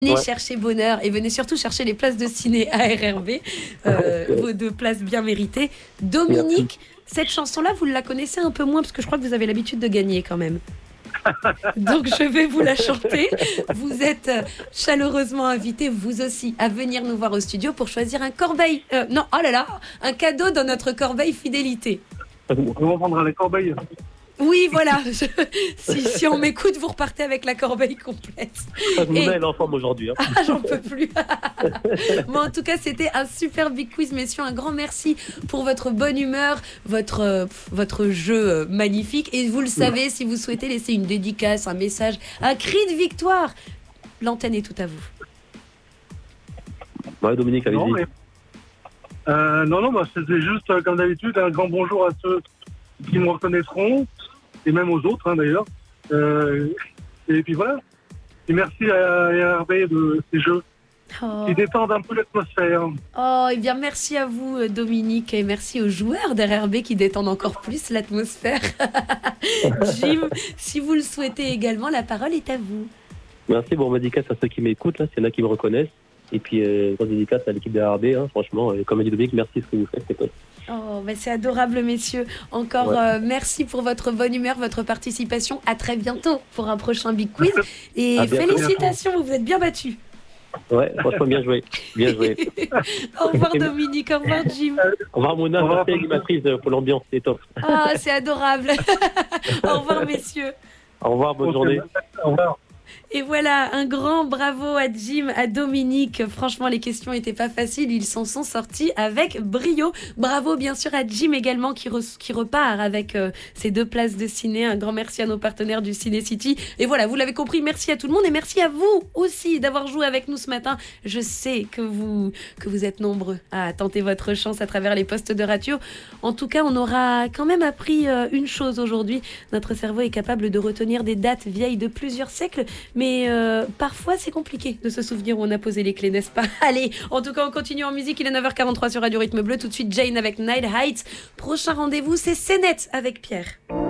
Venez Ouais. chercher bonheur et venez surtout chercher les places de ciné à RRB, vos 2 places bien méritées. Dominique, cette chanson-là, vous la connaissez un peu moins parce que je crois que vous avez l'habitude de gagner quand même. Donc je vais vous la chanter. Vous êtes chaleureusement invité, vous aussi, à venir nous voir au studio pour choisir un corbeil. Non, oh là là, un cadeau dans notre corbeil fidélité. On prendra les corbeilles. Oui, voilà. Si on m'écoute, vous repartez avec la corbeille complète. Mouna, elle est en forme aujourd'hui. Hein. Ah, j'en peux plus. Bon, en tout cas, c'était un super big quiz, messieurs. Un grand merci pour votre bonne humeur, votre jeu magnifique. Et vous le savez, si vous souhaitez laisser une dédicace, un message, un cri de victoire, l'antenne est tout à vous. Ouais, Dominique, allez-y. Non, mais... c'était juste, comme d'habitude, un grand bonjour à ceux qui me reconnaîtront, et même aux autres, hein, d'ailleurs. Et puis voilà. Et merci à RB de ces jeux qui détendent un peu l'atmosphère. Oh, et bien merci à vous, Dominique, et merci aux joueurs d'RRB qui détendent encore plus l'atmosphère. Jim, si vous le souhaitez également, la parole est à vous. Merci, bon dédicace à ceux qui m'écoutent, là, s'il y en a qui me reconnaissent. Et puis, grosse dédicace à l'équipe de RB, hein, franchement. Comme a dit Dominique, merci de ce que vous faites, c'est cool. Oh, bah c'est adorable, messieurs. Encore merci pour votre bonne humeur, votre participation. À très bientôt pour un prochain Big Quiz. Et félicitations, vous vous êtes bien battus. Ouais, franchement, bien joué. Bien joué. Au revoir, Dominique. Au revoir, Jim. Au revoir, Mouna. Merci, animatrice, pour l'ambiance. C'est top. Ah, c'est adorable. Au revoir, messieurs. Au revoir, bonne journée. Au revoir. Et voilà, un grand bravo à Jim, à Dominique. Franchement, les questions n'étaient pas faciles. Ils s'en sont sortis avec brio. Bravo, bien sûr, à Jim également qui repart avec ses 2 places de ciné. Un grand merci à nos partenaires du Ciné City. Et voilà, vous l'avez compris, merci à tout le monde et merci à vous aussi d'avoir joué avec nous ce matin. Je sais que vous êtes nombreux à tenter votre chance à travers les postes de radio. En tout cas, on aura quand même appris une chose aujourd'hui. Notre cerveau est capable de retenir des dates vieilles de plusieurs siècles. Mais parfois, c'est compliqué de se souvenir où on a posé les clés, n'est-ce pas? Allez, en tout cas, on continue en musique. Il est 9h43 sur Radio Rythme Bleu. Tout de suite, Jane avec Night Heights. Prochain rendez-vous, c'est CNET avec Pierre.